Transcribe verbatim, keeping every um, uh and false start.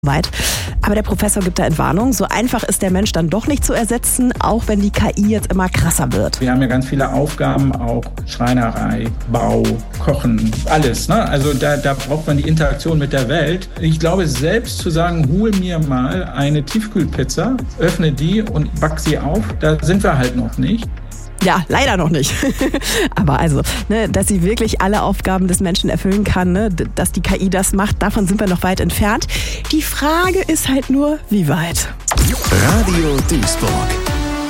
weit. Aber der Professor gibt da Entwarnung. So einfach ist der Mensch dann doch nicht zu ersetzen, auch wenn die K I jetzt immer krasser wird. Wir haben ja ganz viele Aufgaben, auch Schreinerei, Bau, Kochen, alles. Ne? Also da, da braucht man die Interaktion mit der Welt. Ich glaube, selbst zu sagen, hol mir mal eine Tiefkühlpizza, öffne die und back sie auf, da sind wir halt noch nicht. Ja, leider noch nicht. Aber also, ne, dass sie wirklich alle Aufgaben des Menschen erfüllen kann, ne, dass die K I das macht, davon sind wir noch weit entfernt. Die Frage ist halt nur, wie weit? Radio Duisburg.